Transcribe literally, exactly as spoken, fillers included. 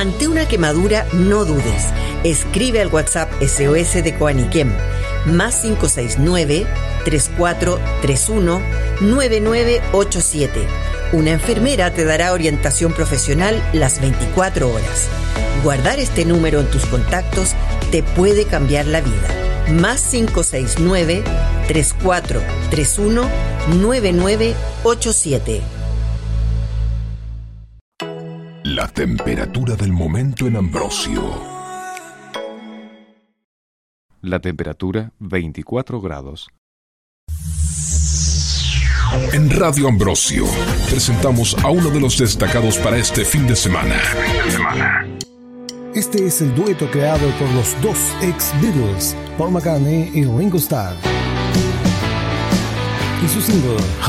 Ante una quemadura, no dudes. Escribe al WhatsApp S O S de Coaniquem, más cinco seis nueve, tres cuatro tres uno, nueve nueve ocho siete. Una enfermera te dará orientación profesional las veinticuatro horas. Guardar este número en tus contactos te puede cambiar la vida. Más cinco seis nueve, tres cuatro tres uno, nueve nueve ocho siete. La temperatura del momento en Ambrosio. La temperatura veinticuatro grados. En Radio Ambrosio presentamos a uno de los destacados para este fin de semana. Este es el dueto creado por los dos ex-Beatles, Paul McCartney y Ringo Starr. Y su single